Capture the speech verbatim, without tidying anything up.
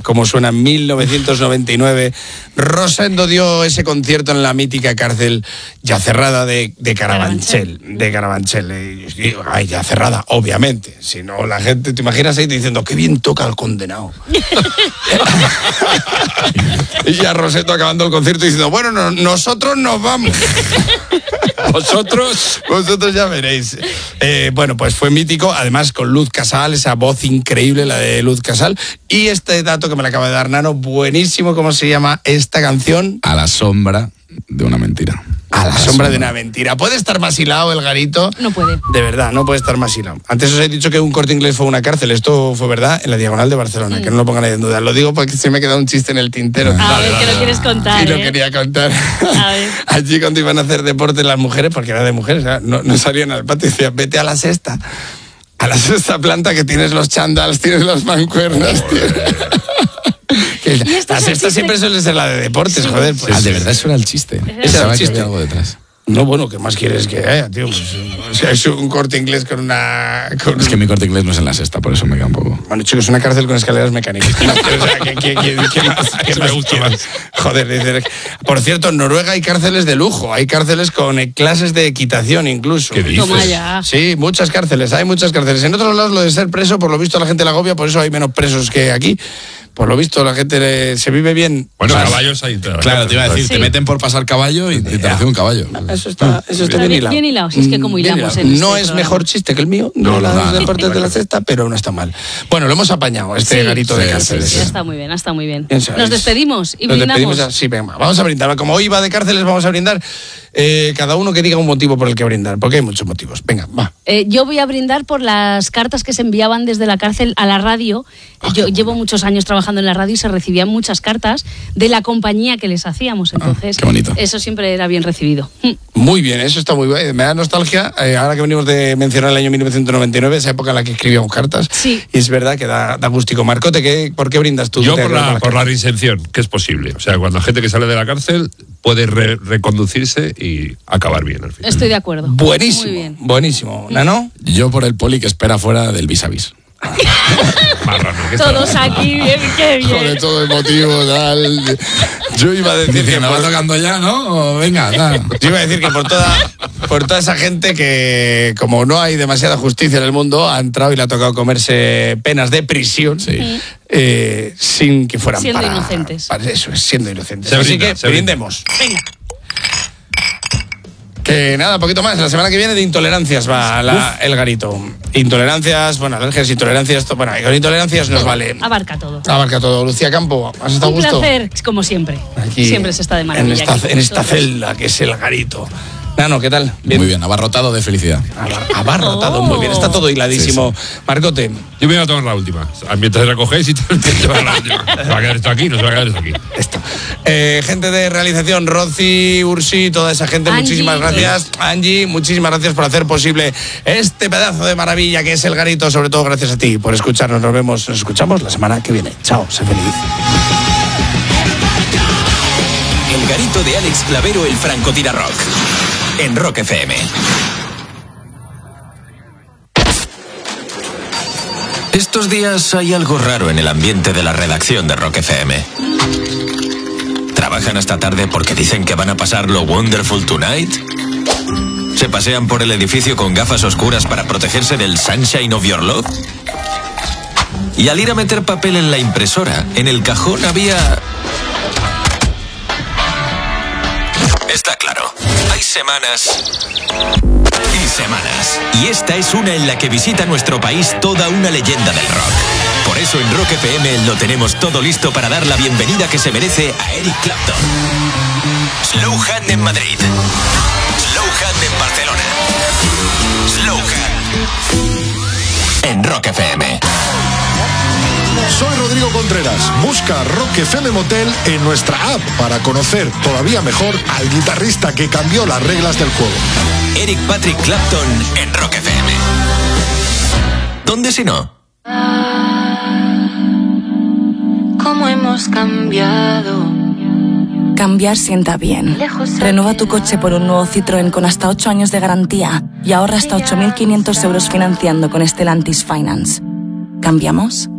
como suena en mil novecientos noventa y nueve. Rosendo dio ese concierto en la mítica cárcel ya cerrada de, de Carabanchel. De Carabanchel. Y, y, ay, ya cerrada, obviamente. Si no, la gente, te imaginas ahí diciendo, qué bien toca el condenado. Y ya Rosendo acabando el concierto diciendo, bueno, no, nosotros nos vamos. Vosotros, vosotros ya veréis. Eh, bueno, pues fue mítico, además con Luz Casal, esa voz increíble, la de Luz Casal. Y este dato que me lo acaba de dar Nano, buenísimo, ¿cómo se llama esta canción? A la sombra de una mentira. A la, la sombra, sombra de una mentira. ¿Puede estar más hilado el Garito? No puede. De verdad, no puede estar más hilado. Antes os he dicho que un Corte Inglés fue una cárcel. Esto fue verdad en la Diagonal de Barcelona. Mm. Que no lo pongan ahí en duda. Lo digo porque se me ha quedado un chiste en el tintero. A vale, ver, vale, que lo quieres contar. Y ¿eh? lo quería contar. A ver. Allí cuando iban a hacer deporte las mujeres, porque era de mujeres, no, no salían al patio y decían, vete a la sexta. A la sexta planta que tienes los chandals, tienes las mancuernas, oh, tienes... La sexta siempre suele ser la de deportes, sí. Joder. Pues, ah, de verdad eso era el chiste. Ese era el chiste. Que había algo detrás. No, bueno, ¿qué más quieres que haya, tío? Pues, o sea, es un Corte Inglés con una... Con es que mi Corte Inglés no es en la sexta, por eso me queda un poco... Bueno, chicos, es una cárcel con escaleras mecánicas. No, o sea, ¿qué, qué, qué, qué más? ¿Qué más me gusta más? Joder, dice... Por cierto, en Noruega hay cárceles de lujo, hay cárceles con clases de equitación incluso. ¿Qué dices? Toma ya. Sí, muchas cárceles, hay muchas cárceles. En otros lados lo de ser preso, por lo visto la gente la agobia, por eso hay menos presos que aquí. Por lo visto, la gente le, se vive bien. Bueno, más, caballos hay. Claro, te iba a decir, sí. Te meten por pasar caballo y te hacen un caballo. Eso está, eso está bien, bien hilado. Bien hilado, si es que como hilamos en No este es programa. mejor chiste que el mío, no, de no, los no, deportes no, de la cesta, pero no está mal. Bueno, lo hemos apañado, este sí, garito sí, de cárceles. Sí, sí, está muy bien, está muy bien. Nos despedimos y Nos brindamos. Despedimos, sí, venga, vamos a brindar. Como hoy va de cárceles, vamos a brindar. Eh, cada uno que diga un motivo por el que brindar, porque hay muchos motivos. Venga, va. Eh, yo voy a brindar por las cartas que se enviaban desde la cárcel a la radio. Ah, yo llevo bueno. muchos años trabajando en la radio y se recibían muchas cartas de la compañía que les hacíamos. Entonces, ah, qué bonito. Eso siempre era bien recibido. Muy bien, eso está muy bien. Me da nostalgia, eh, ahora que venimos de mencionar el año mil novecientos noventa y nueve, esa época en la que escribíamos cartas. Sí. Y es verdad que da, da gustico. Marcote, ¿qué, ¿por qué brindas tú? Yo por la, por la reinserción, que es posible. O sea, cuando la gente que sale de la cárcel puede re, reconducirse y acabar bien al final. Estoy de acuerdo. Buenísimo, muy bien. buenísimo. ¿Nano? Yo por el poli que espera fuera del vis a vis. Marrano, todos aquí, bien, qué bien. Joder, todo emotivo, tal. Yo iba a decir que me va tocando ya, ¿no? O venga, nada. Yo iba a decir que por toda, por toda esa gente que, como no hay demasiada justicia en el mundo, ha entrado y le ha tocado comerse penas de prisión, sí. eh, sin que fueran siendo para, inocentes. Para eso, es siendo inocentes. Se Así brinda, que brindemos. Venga. Que nada, poquito más. La semana que viene de intolerancias va la, el garito. Intolerancias, bueno, alergias, intolerancias, esto, bueno, con intolerancias nos vale. Abarca todo. Abarca todo. Lucía Campo, ¿has estado a Un gusto? placer, como siempre. Aquí, siempre se está de maravilla. En esta, aquí en esta celda que es el garito. Nano, ¿qué tal? ¿Bien? Muy bien, abarrotado de felicidad. Abar, abarrotado, oh. muy bien. Está todo hiladísimo. Sí, sí. Marcote. Yo me voy a tomar la última. Mientras recogéis y todo, se va la última. Se va a quedar esto aquí, no se va a quedar esto aquí. Esto. Eh, gente de realización, Rosy, Ursi, toda esa gente, Angie. Muchísimas gracias. Angie, muchísimas gracias por hacer posible este pedazo de maravilla que es el garito. Sobre todo gracias a ti por escucharnos. Nos vemos, nos escuchamos la semana que viene. Chao, sé feliz. El garito de Alex Clavero, el Francotira Rock. En Rock F M. Estos días hay algo raro en el ambiente de la redacción de Rock F M. ¿Trabajan hasta tarde porque dicen que van a pasar lo Wonderful Tonight? ¿Se pasean por el edificio con gafas oscuras para protegerse del sunshine of your love? Y al ir a meter papel en la impresora, en el cajón había... Está claro, hay semanas y semanas. Y esta es una en la que visita nuestro país toda una leyenda del rock. Por eso en Rock F M lo tenemos todo listo para dar la bienvenida que se merece a Eric Clapton. Slow Hand en Madrid. Slow Hand en Barcelona. Slow Hand en Rock F M. Soy Rodrigo Contreras. Busca Rock F M Motel en nuestra app para conocer todavía mejor al guitarrista que cambió las reglas del juego. Eric Patrick Clapton en Rock F M. ¿Dónde si no? ¿Cómo hemos cambiado? Cambiar sienta bien. Renueva tu coche por un nuevo Citroën con hasta ocho años de garantía y ahorra hasta ocho mil quinientos euros financiando con Stellantis Finance. ¿Cambiamos?